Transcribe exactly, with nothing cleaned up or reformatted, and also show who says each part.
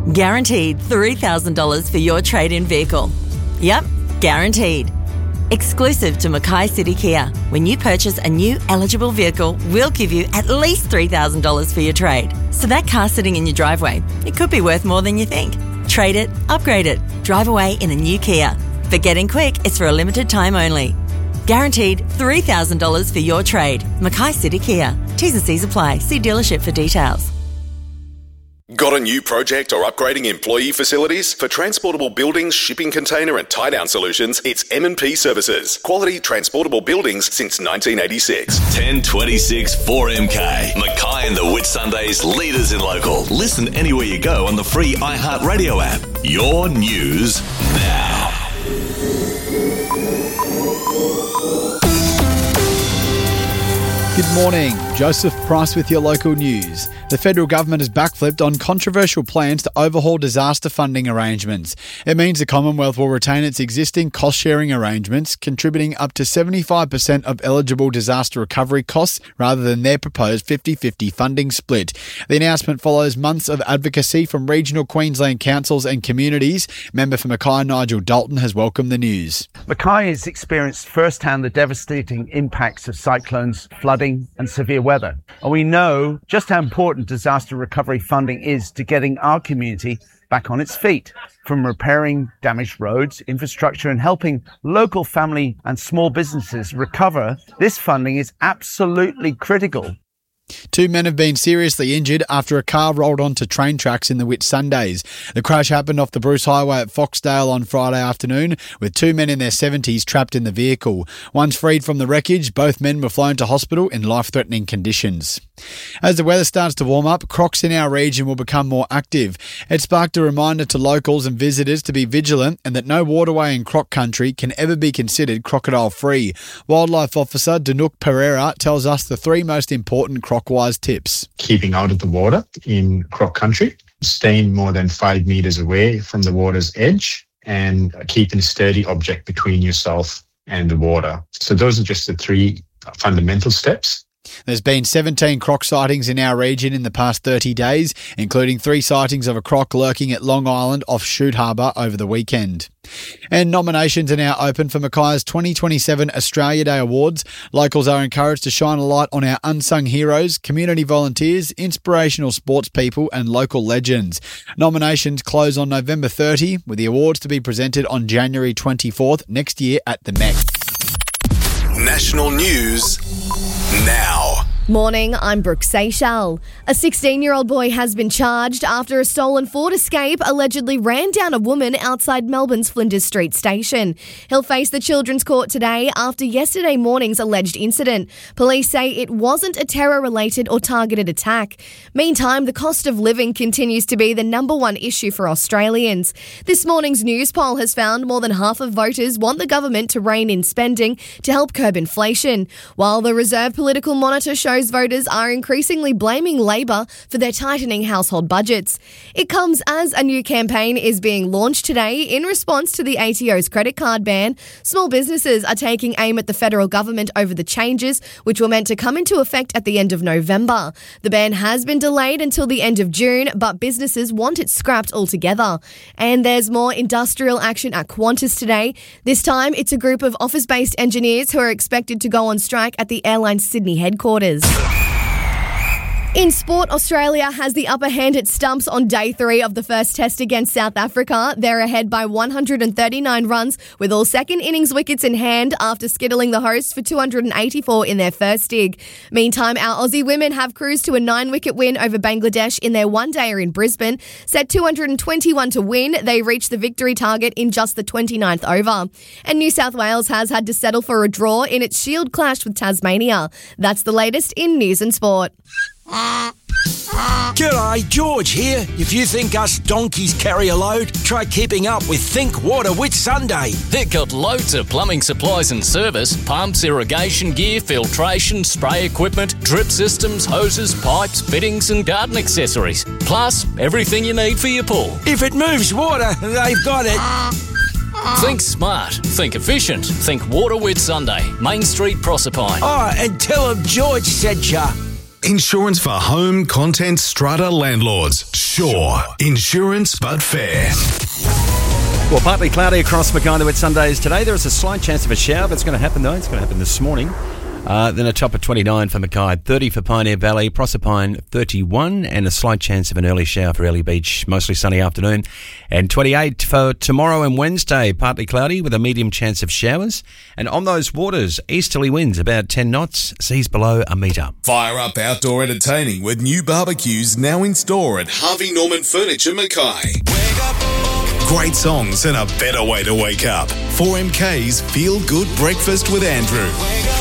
Speaker 1: Guaranteed three thousand dollars for your trade-in vehicle. Yep, guaranteed. Exclusive to Mackay City Kia. When you purchase a new eligible vehicle, we'll give you at least three thousand dollars for your trade. So that car sitting in your driveway, it could be worth more than you think. Trade it, upgrade it, drive away in a new Kia. But getting quick, it's for a limited time only. Guaranteed three thousand dollars for your trade. Mackay City Kia. T's and C's apply. See dealership for details.
Speaker 2: Got a new project or upgrading employee facilities? For transportable buildings, shipping container and tie-down solutions, it's M and P Services. Quality transportable buildings since nineteen eighty-six.
Speaker 3: ten twenty-six four M K. Mackay and the Whitsundays, leaders in local. Listen anywhere you go on the free iHeartRadio app. Your news now.
Speaker 4: Good morning. Joseph Price with your local news. The federal government has backflipped on controversial plans to overhaul disaster funding arrangements. It means the Commonwealth will retain its existing cost-sharing arrangements, contributing up to seventy-five percent of eligible disaster recovery costs rather than their proposed fifty-fifty funding split. The announcement follows months of advocacy from regional Queensland councils and communities. Member for Mackay, Nigel Dalton, has welcomed the news.
Speaker 5: Mackay has experienced firsthand the devastating impacts of cyclones, flooding and severe weather. And we know just how important disaster recovery funding is to getting our community back on its feet. From repairing damaged roads, infrastructure and helping local family and small businesses recover, this funding is absolutely critical.
Speaker 4: Two men have been seriously injured after a car rolled onto train tracks in the Whitsundays. The crash happened off the Bruce Highway at Foxdale on Friday afternoon, with two men in their seventies trapped in the vehicle. Once freed from the wreckage, both men were flown to hospital in life-threatening conditions. As the weather starts to warm up, crocs in our region will become more active. It sparked a reminder to locals and visitors to be vigilant and that no waterway in croc country can ever be considered crocodile-free. Wildlife Officer Danuk Pereira tells us the three most important croc-wise tips.
Speaker 6: Keeping out of the water in croc country, staying more than five metres away from the water's edge, and keeping a sturdy object between yourself and the water. So those are just the three fundamental steps.
Speaker 4: There's been seventeen croc sightings in our region in the past thirty days, including three sightings of a croc lurking at Long Island off Shute Harbour over the weekend. And nominations are now open for Mackay's twenty twenty-seven Australia Day Awards. Locals are encouraged to shine a light on our unsung heroes, community volunteers, inspirational sports people and local legends. Nominations close on November thirtieth, with the awards to be presented on January twenty-fourth next year at the Met.
Speaker 2: National news now.
Speaker 7: Morning, I'm Brooke Seychelles. A sixteen-year-old boy has been charged after a stolen Ford Escape allegedly ran down a woman outside Melbourne's Flinders Street station. He'll face the Children's Court today after yesterday morning's alleged incident. Police say it wasn't a terror-related or targeted attack. Meantime, the cost of living continues to be the number one issue for Australians. This morning's news poll has found more than half of voters want the government to rein in spending to help curb inflation, while the Reserve Political Monitor shows voters are increasingly blaming Labor for their tightening household budgets. It comes as a new campaign is being launched today in response to the A T O's credit card ban. Small businesses are taking aim at the federal government over the changes, which were meant to come into effect at the end of November. The ban has been delayed until the end of June, but businesses want it scrapped altogether. And there's more industrial action at Qantas today. This time, it's a group of office-based engineers who are expected to go on strike at the airline's Sydney headquarters. In sport, Australia has the upper hand at stumps on day three of the first test against South Africa. They're ahead by one hundred thirty-nine runs with all second innings wickets in hand after skittling the hosts for two hundred eighty-four in their first dig. Meantime, our Aussie women have cruised to a nine-wicket win over Bangladesh in their one-dayer in Brisbane. Set two hundred twenty-one to win, they reached the victory target in just the twenty-ninth over. And New South Wales has had to settle for a draw in its Shield clash with Tasmania. That's the latest in news and sport.
Speaker 8: G'day, George here. If you think us donkeys carry a load, try keeping up with Think Water Whitsunday.
Speaker 9: They've got loads of plumbing supplies and service, pumps, irrigation gear, filtration, spray equipment, drip systems, hoses, pipes, fittings and garden accessories. Plus, everything you need for your pool.
Speaker 8: If it moves water, they've got it.
Speaker 9: Think smart, think efficient, think Water Whitsunday, Main Street, Proserpine.
Speaker 8: Oh, and tell them George said ya.
Speaker 2: Insurance for home, content, strata, landlords. Sure. Insurance but fair.
Speaker 10: Well, partly cloudy across Mackay and the Whitsundays today. There is a slight chance of a shower, but it's going to happen though. It's going to happen this morning. Uh, then a top of twenty-nine for Mackay, thirty for Pioneer Valley, Proserpine thirty-one, and a slight chance of an early shower for Early Beach, mostly sunny afternoon. And twenty-eight for tomorrow and Wednesday, partly cloudy with a medium chance of showers. And on those waters, easterly winds about ten knots, seas below a metre.
Speaker 2: Fire up outdoor entertaining with new barbecues now in store at Harvey Norman Furniture Mackay. Great songs and a better way to wake up. four M K's Feel Good Breakfast with Andrew.